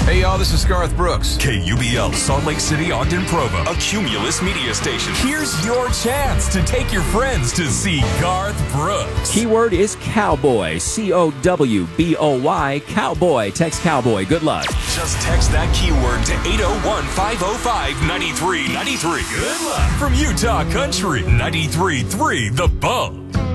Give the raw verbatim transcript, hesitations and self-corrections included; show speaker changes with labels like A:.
A: Hey y'all, this is Garth Brooks.
B: K U B L, Salt Lake City, Ogden, Provo, a Cumulus media station. Here's your chance to take your friends to see Garth Brooks.
C: Keyword is cowboy, C O W B O Y, cowboy. Text cowboy. Good luck.
B: Just text that keyword to eight oh one, five oh five, nine three nine three. Good luck from Utah Country, ninety-three point three The Bump.